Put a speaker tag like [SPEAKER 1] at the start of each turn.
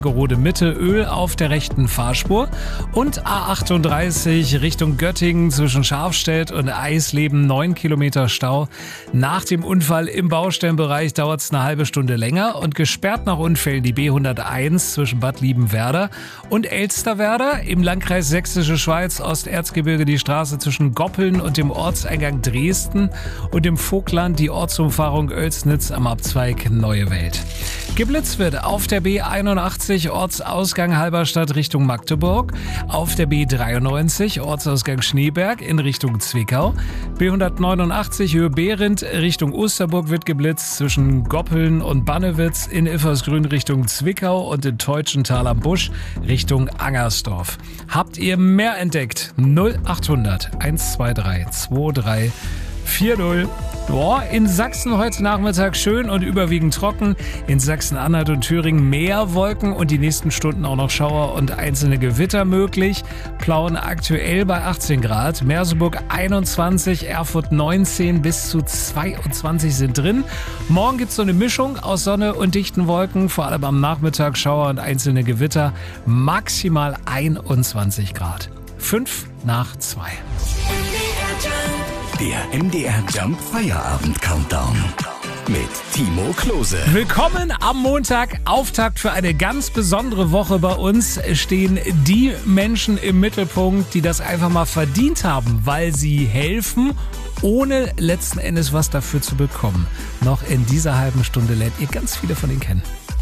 [SPEAKER 1] Gerode Mitte, Öl auf der rechten Fahrspur und A38 Richtung Göttingen zwischen Scharfstedt und Eisleben 9 Kilometer Stau. Nach dem Unfall im Baustellenbereich dauert es eine halbe Stunde länger und gesperrt nach Unfällen die B101 zwischen Bad Liebenwerda und Elsterwerda. Im Landkreis Sächsische Schweiz, Osterzgebirge die Straße zwischen Goppeln und dem Ortseingang Dresden und im Vogtland die Ortsumfahrung Oelsnitz am Abzweig Neue Welt. Geblitzt wird auf der B81 Ortsausgang Halberstadt Richtung Magdeburg, auf der B93 Ortsausgang Schneeberg in Richtung Zwickau, B189 Höhe Behrendt Richtung Osterburg wird geblitzt zwischen Goppeln und Bannewitz, in Iffersgrün Richtung Zwickau und in Teutschenthal am Busch Richtung Angersdorf. Habt ihr mehr entdeckt? 0800 123 23 40. Boah, in Sachsen heute Nachmittag schön und überwiegend trocken. In Sachsen-Anhalt und Thüringen mehr Wolken und die nächsten Stunden auch noch Schauer und einzelne Gewitter möglich. Plauen aktuell bei 18 Grad. Merseburg 21, Erfurt 19 bis zu 22 sind drin. Morgen gibt's so eine Mischung aus Sonne und dichten Wolken. Vor allem am Nachmittag Schauer und einzelne Gewitter. Maximal 21 Grad. 5 nach 2.
[SPEAKER 2] Der MDR Jump Feierabend Countdown mit Timo Klose.
[SPEAKER 1] Willkommen am Montag. Auftakt für eine ganz besondere Woche bei uns. Stehen die Menschen im Mittelpunkt, die das einfach mal verdient haben, weil sie helfen, ohne letzten Endes was dafür zu bekommen. Noch in dieser halben Stunde lernt ihr ganz viele von ihnen kennen.